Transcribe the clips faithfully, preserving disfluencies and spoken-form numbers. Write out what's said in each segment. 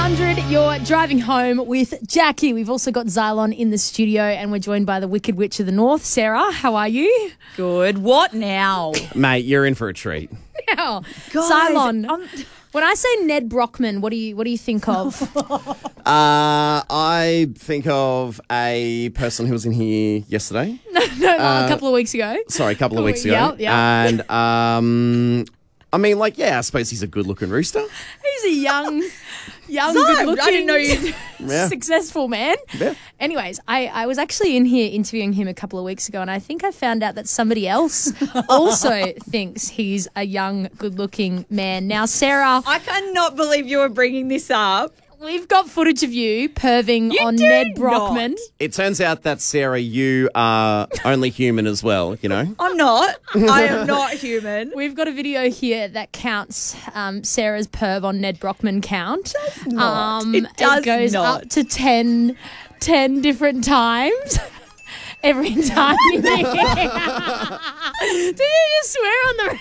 hundred, you're driving home with Jackie. We've also got Xylon in the studio and we're joined by the Wicked Witch of the North. Sarah, how are you? Good. What now? Mate, you're in for a treat. Now, Guys, Xylon, I'm- when I say Ned Brockman, what do you what do you think of? Uh, I think of a person who was in here yesterday. no, uh, a couple of weeks ago. Sorry, a couple of weeks ago. Yep, yep. And, um, I mean, like, yeah, I suppose he's a good-looking rooster. He's a young, young, So, good-looking, I didn't know you- Yeah. successful man. Yeah. Anyways, I, I was actually in here interviewing him a couple of weeks ago, and I think I found out that somebody else also thinks he's a young, good-looking man. Now, Sarah, I cannot believe you were bringing this up. we've got footage of you perving You on do Ned Brockman. not. It turns out that, Sarah, you are only human as well, you know? I'm not. I am not human. We've got a video here that counts um, Sarah's perv on Ned Brockman count. not. Um, It does goes not. up to ten, ten different times. Every time you do you just swear on the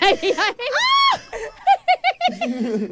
radio?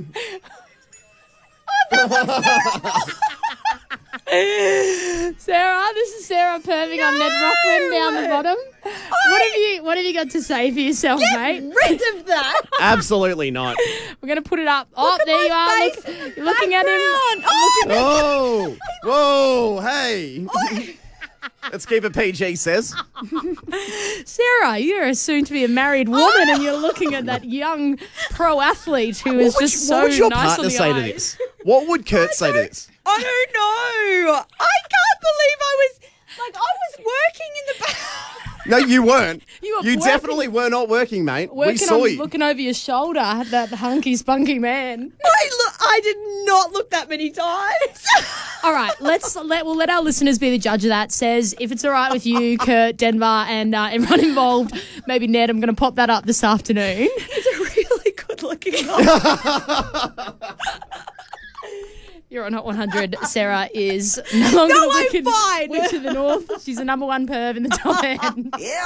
Sarah, this is Sarah perving on Ned Brockman down the bottom. What have you What have you got to say for yourself, mate? Rid of that. Absolutely not. We're going to put it up. Oh, Look at there you my are. face. Look, you're looking at him. Background. Oh, Oh, whoa, hey. Let's keep it P G, says. Sarah, you're a soon-to-be a married woman, and you're looking at that young pro athlete who is What would, just you- so what would your nice on partner the say to eyes. this? What would Kurt say to this? I don't know. I can't believe I was like I was working in the back. No, you weren't. You were You working- definitely were not working, mate. we Working saw on you. looking over your shoulder, that hunky spunky man. I look. I did not look that many times. All right, let's let we'll let our listeners be the judge of that. Says if it's all right with you, Kurt, Denver, and uh, everyone involved, maybe Ned. I'm going to pop that up this afternoon. He's a really good-looking guy. You're on Hot one hundred. Sarah is no longer No, the I'm wicked fine. witch of the North. She's the number one perv in the top end. Yeah.